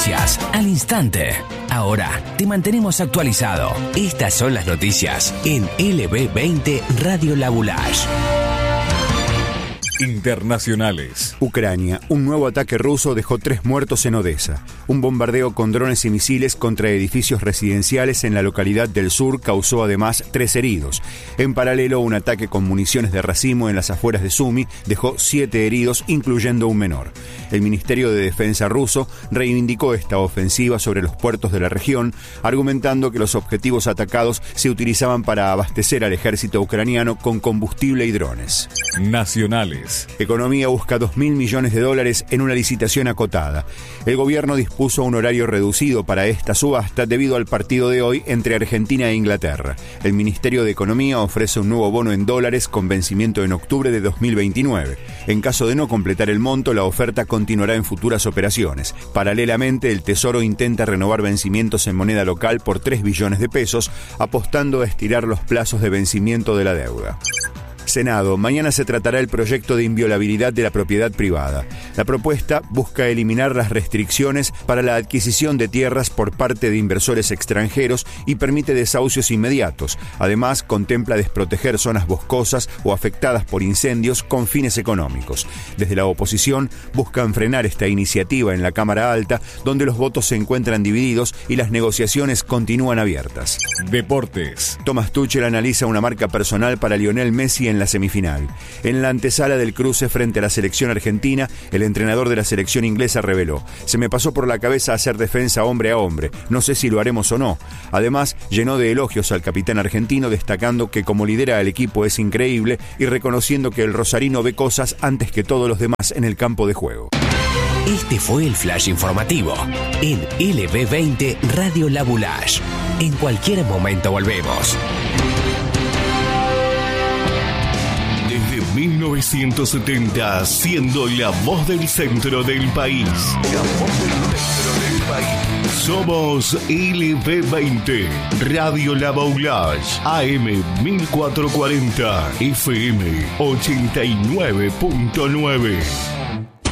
noticias al instante. Ahora te mantenemos actualizado. Estas son las noticias en LB20 Radio La Boulage. Internacionales. Ucrania. Un nuevo ataque ruso dejó 3 muertos en Odessa. Un bombardeo con drones y misiles contra edificios residenciales en la localidad del sur causó además 3 heridos. En paralelo, un ataque con municiones de racimo en las afueras de Sumy dejó 7 heridos, incluyendo un menor. El Ministerio de Defensa ruso reivindicó esta ofensiva sobre los puertos de la región, argumentando que los objetivos atacados se utilizaban para abastecer al ejército ucraniano con combustible y drones. Nacionales. Economía busca $2.000 millones en una licitación acotada. El gobierno dispuso un horario reducido para esta subasta debido al partido de hoy entre Argentina e Inglaterra. El Ministerio de Economía ofrece un nuevo bono en dólares con vencimiento en octubre de 2029. En caso de no completar el monto, la oferta continuará en futuras operaciones. Paralelamente, el Tesoro intenta renovar vencimientos en moneda local por 3 billones de pesos, apostando a estirar los plazos de vencimiento de la deuda. Senado. Mañana se tratará el proyecto de inviolabilidad de la propiedad privada. La propuesta busca eliminar las restricciones para la adquisición de tierras por parte de inversores extranjeros y permite desahucios inmediatos. Además, contempla desproteger zonas boscosas o afectadas por incendios con fines económicos. Desde la oposición buscan frenar esta iniciativa en la Cámara Alta, donde los votos se encuentran divididos y las negociaciones continúan abiertas. Deportes. Thomas Tuchel analiza una marca personal para Lionel Messi en la semifinal. En la antesala del cruce frente a la selección argentina, el entrenador de la selección inglesa reveló: "Se me pasó por la cabeza hacer defensa hombre a hombre. No sé si lo haremos o no". Además, llenó de elogios al capitán argentino, destacando que como lidera al equipo es increíble y reconociendo que el rosarino ve cosas antes que todos los demás en el campo de juego. Este fue el flash informativo en LB20 Radio La Boulage. En cualquier momento volvemos. Desde 1970, siendo la voz del centro del país. La voz del centro del país. Somos LB20, Radio La Boulage, AM 1440, FM 89.9.